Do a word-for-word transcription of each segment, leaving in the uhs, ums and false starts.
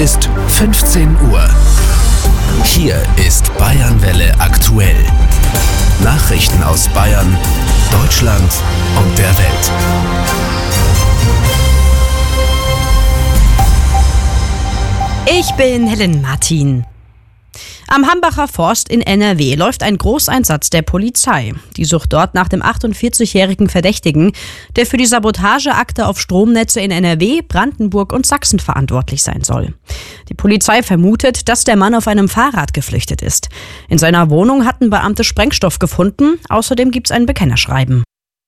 ist fünfzehn Uhr. Hier ist Bayernwelle aktuell. Nachrichten aus Bayern, Deutschland und der Welt. Ich bin Helen Martin. Am Hambacher Forst in N R W läuft ein Großeinsatz der Polizei. Die sucht dort nach dem achtundvierzigjährigen Verdächtigen, der für die Sabotageakte auf Stromnetze in N R W, Brandenburg und Sachsen verantwortlich sein soll. Die Polizei vermutet, dass der Mann auf einem Fahrrad geflüchtet ist. In seiner Wohnung hatten Beamte Sprengstoff gefunden. Außerdem gibt es ein Bekennerschreiben.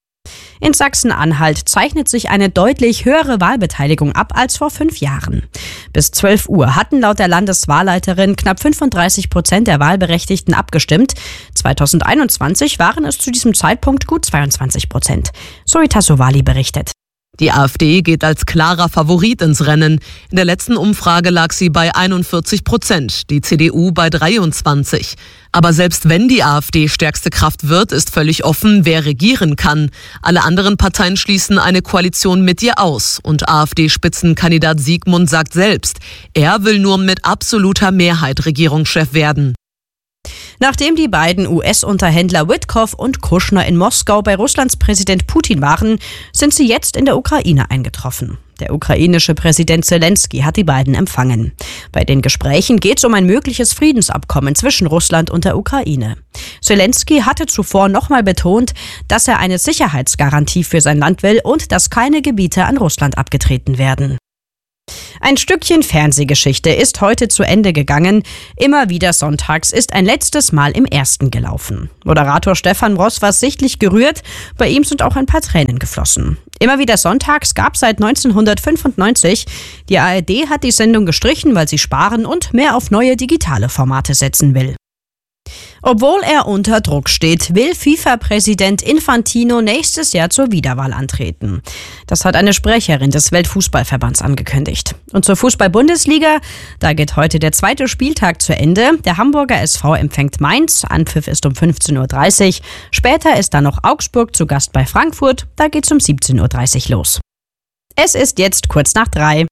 In Sachsen-Anhalt zeichnet sich eine deutlich höhere Wahlbeteiligung ab als vor fünf Jahren. Bis zwölf Uhr hatten laut der Landeswahlleiterin knapp fünfunddreißig Prozent der Wahlberechtigten abgestimmt. zweitausendeinundzwanzig waren es zu diesem Zeitpunkt gut zweiundzwanzig Prozent. Zoe Tassovali berichtet. Die AfD geht als klarer Favorit ins Rennen. In der letzten Umfrage lag sie bei einundvierzig Prozent, die C D U bei dreiundzwanzig. Aber selbst wenn die AfD stärkste Kraft wird, ist völlig offen, wer regieren kann. Alle anderen Parteien schließen eine Koalition mit ihr aus. Und AfD-Spitzenkandidat Siegmund sagt selbst, er will nur mit absoluter Mehrheit Regierungschef werden. Nachdem die beiden U S-Unterhändler Witkoff und Kushner in Moskau bei Russlands Präsident Putin waren, sind sie jetzt in der Ukraine eingetroffen. Der ukrainische Präsident Zelensky hat die beiden empfangen. Bei den Gesprächen geht es um ein mögliches Friedensabkommen zwischen Russland und der Ukraine. Zelensky hatte zuvor nochmal betont, dass er eine Sicherheitsgarantie für sein Land will und dass keine Gebiete an Russland abgetreten werden. Ein Stückchen Fernsehgeschichte ist heute zu Ende gegangen. Immer wieder sonntags ist ein letztes Mal im Ersten gelaufen. Moderator Stefan Ross war sichtlich gerührt, bei ihm sind auch ein paar Tränen geflossen. Immer wieder sonntags gab es seit neunzehnhundertfünfundneunzig. Die A R D hat die Sendung gestrichen, weil sie sparen und mehr auf neue digitale Formate setzen will. Obwohl er unter Druck steht, will FIFA-Präsident Infantino nächstes Jahr zur Wiederwahl antreten. Das hat eine Sprecherin des Weltfußballverbands angekündigt. Und zur Fußball-Bundesliga, da geht heute der zweite Spieltag zu Ende. Der Hamburger S V empfängt Mainz, Anpfiff ist um fünfzehn Uhr dreißig. Später ist dann noch Augsburg zu Gast bei Frankfurt, da geht's um siebzehn Uhr dreißig los. Es ist jetzt kurz nach drei.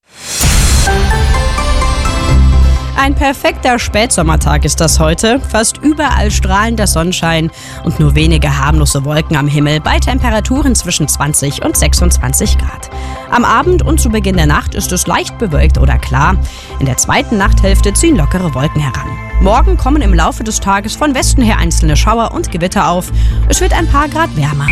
Ein perfekter Spätsommertag ist das heute. Fast überall strahlender Sonnenschein und nur wenige harmlose Wolken am Himmel bei Temperaturen zwischen zwanzig und sechsundzwanzig Grad. Am Abend und zu Beginn der Nacht ist es leicht bewölkt oder klar. In der zweiten Nachthälfte ziehen lockere Wolken heran. Morgen kommen im Laufe des Tages von Westen her einzelne Schauer und Gewitter auf. Es wird ein paar Grad wärmer.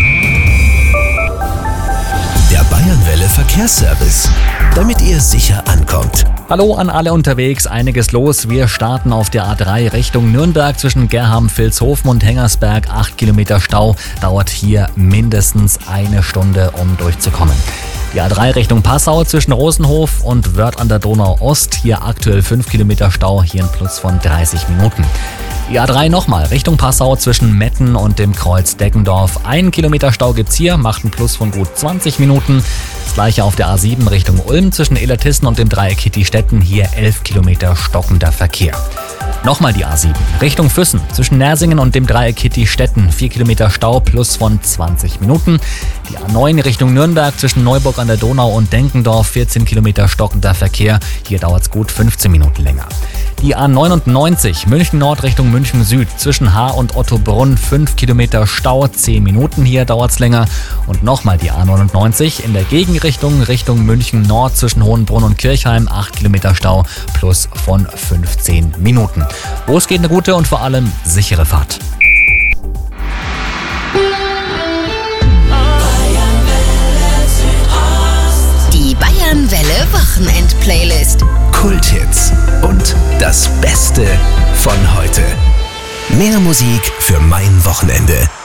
Der Bayernwelle Verkehrsservice, damit ihr sicher ankommt. Hallo an alle unterwegs, einiges los. Wir starten auf der A drei Richtung Nürnberg zwischen Gerham, Vilshofen und Hengersberg. Acht Kilometer Stau, dauert hier mindestens eine Stunde, um durchzukommen. Die A drei Richtung Passau zwischen Rosenhof und Wörth an der Donau Ost. Hier aktuell fünf Kilometer Stau, hier ein Plus von dreißig Minuten. Die A drei nochmal Richtung Passau zwischen Metten und dem Kreuz Deggendorf. Ein Kilometer Stau gibt's hier, macht einen Plus von gut zwanzig Minuten. Das gleiche auf der A sieben Richtung Ulm zwischen Illertissen und dem Dreieck Hitti-Stetten. Hier elf Kilometer stockender Verkehr. Nochmal die A sieben Richtung Füssen zwischen Nersingen und dem Dreieck Hitti-Stetten. vier Kilometer Stau, Plus von zwanzig Minuten. Die A neun Richtung Nürnberg zwischen Neuburg an der Donau und Denkendorf. vierzehn Kilometer stockender Verkehr. Hier dauert's gut fünfzehn Minuten länger. Die A neunundneunzig München Nord Richtung München Süd zwischen Haar und Ottobrunn. fünf Kilometer Stau, zehn Minuten. Hier dauert's länger. Und nochmal die A neunundneunzig in der Gegenrichtung Richtung München Nord zwischen Hohenbrunn und Kirchheim. acht Kilometer Stau, Plus von fünfzehn Minuten. Los geht eine gute und vor allem sichere Fahrt. Die Bayernwelle Wochenend-Playlist. Kulthits und das Beste von heute. Mehr Musik für mein Wochenende.